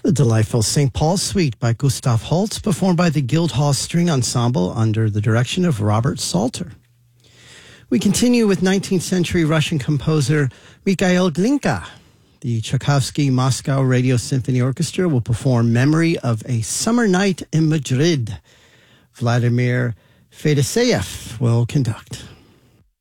The delightful St. Paul Suite by Gustav Holst, performed by the Guildhall String Ensemble under the direction of Robert Salter. We continue with 19th century Russian composer Mikhail Glinka. The Tchaikovsky Moscow Radio Symphony Orchestra will perform Memory of a Summer Night in Madrid. Vladimir Fedoseev will conduct.